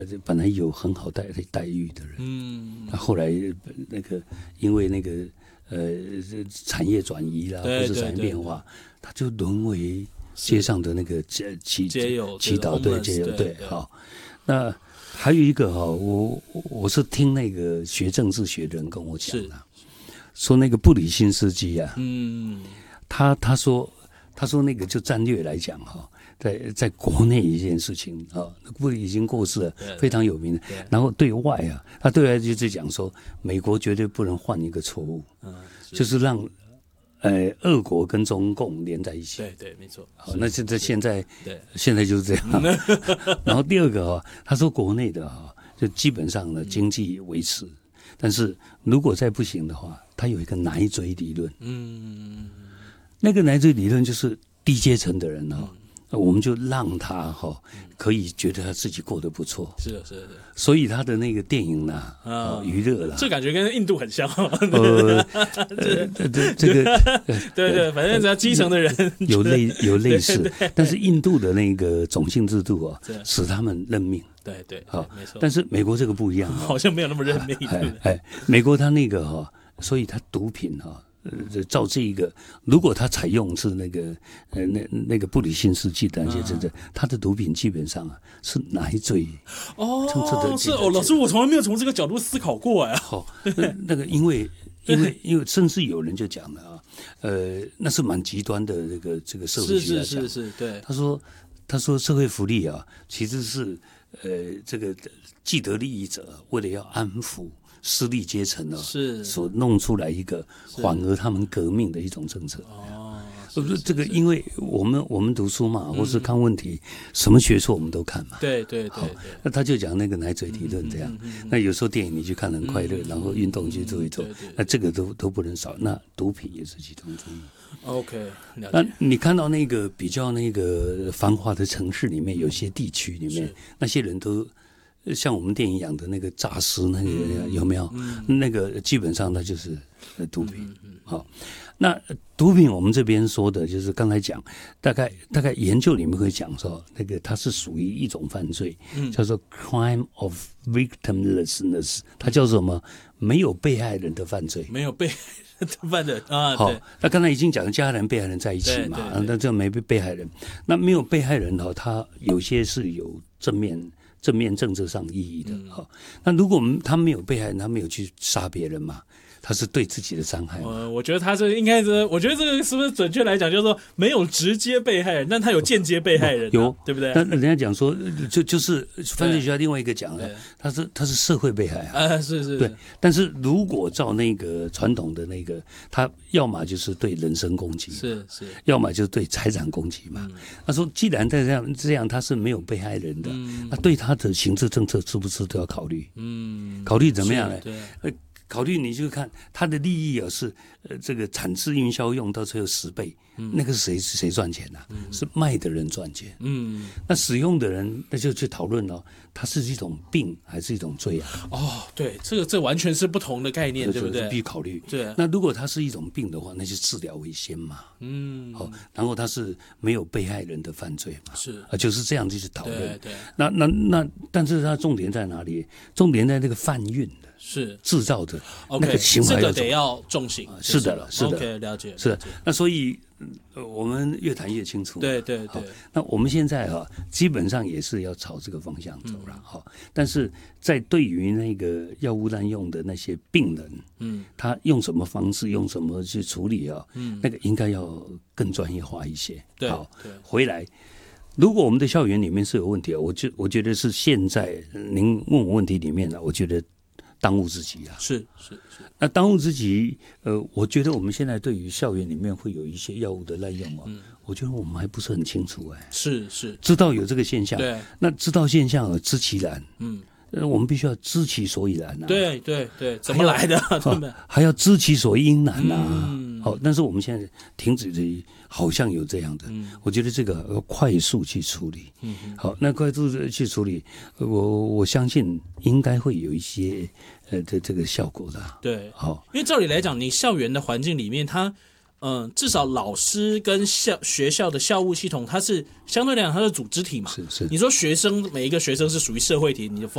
本来有很好待遇的人，后来那个因为那个产业转移啦，或者产业变化，他就沦为街上的那个祈祷对，好。那还有一个我是听那个学政治学的人跟我讲的，说那个布里辛斯基啊，他说那个就战略来讲在国内一件事情布里已经过世了，非常有名的。然后对外他对外就是讲说，美国绝对不能犯一个错误，就是让俄国跟中共连在一起。 对，没错。 好，那现在就是这样。然后第二个他说国内的就基本上呢经济维持，但是如果再不行的话，他有一个奶嘴理论。那个奶嘴理论就是低阶层的人我们就让他可以觉得他自己过得不错， 是的， 所以他的那个电影娱乐啦， 这感觉跟印度很像。 这个对，反正只要基层的人有类似，但是印度的那个种姓制度使他们认命。 对，没错。 但是美国这个不一样， 好像没有那么认命。 美国他那个所以他毒品照这一个，如果他采用是那个那个布里辛斯基的那些他的毒品基本上是奶嘴是老师，我从来没有从这个角度思考过那个因为甚至有人就讲了那是蛮极端的这个社会学家讲， 是，对。 他说社会福利其实是这个既得利益者为了要安抚私立阶层是所弄出来一个缓和他们革命的一种政策。这个因为我们读书嘛，或是看问题，什么学说我们都看嘛。 对。 那他就讲那个奶嘴理论这样。那有时候电影你去看很快乐，然后运动去做一做，那这个都不能少。那毒品也是其中之一。 OK， 那你看到那个比较那个繁华的城市里面，有些地区里面，那些人都像我们电影养的那个诈尸那个有没有？那个基本上那就是毒品。好，那毒品我们这边说的就是刚才讲，大概研究里面会讲说，那个它是属于一种犯罪，叫做 crime of victimlessness， 它叫什么？没有被害人的犯罪。 没有被害人的犯罪好，那刚才已经讲了，家人被害人在一起嘛，那这没被害人，那没有被害人他有些是有正面政治上意义的。那如果他没有被害人，他没有去杀别人嘛，他是对自己的伤害。 我觉得他这应该是，我觉得这个是不是准确来讲，就是说没有直接被害人，但他有间接被害人，有对不对？ 那人家讲说，就是犯罪学家另外一个讲了，他是社会被害是对。但是如果照那个传统的那个，他要么就是对人身攻击， 是， 要么就是对财产攻击嘛。他说，既然这样他是没有被害人的，那对他的刑事政策是不是都要考虑？考虑怎么样呢？考虑你就看他的利益是这个产制运销用到最后10倍，那个是谁赚钱是卖的人赚钱。那使用的人那就去讨论它是一种病还是一种罪对，这完全是不同的概念，对不对？ 必须考虑。 对， 那如果它是一种病的话，那就治疗为先嘛。然后它是没有被害人的犯罪嘛，就是这样去讨论。 对。 那但是它重点在哪里？重点在那个贩运的。 是制造的那个行为， 这个得要重刑。 是的 OK， 了解。 是的，那所以我们越谈越清楚。 对。 那我们现在基本上也是要朝这个方向走了但是在对于那个药物滥用的那些病人，他用什么方式，用什么去处理那个应该要更专业化一些。好，回来。如果我们的校园里面是有问题我觉得是现在您问我问题里面我觉得当务之急是。 那当务之急，我觉得我们现在对于校园里面会有一些药物的滥用我觉得我们还不是很清楚是知道有这个现象， 对， 那知道现象知其然，我们必须要知其所以然对，怎么来的？ 还要知其所因然好，但是我们现在停止的好像有这样的，我觉得这个要快速去处理。好，那快速去处理，我相信应该会有一些这个效果的。 对， 好， 因为照理来讲，你校园的环境里面，它至少老师跟学校的校务系统，它是相对来讲它是组织体嘛。 是。 你说每一个学生是属于社会体，你就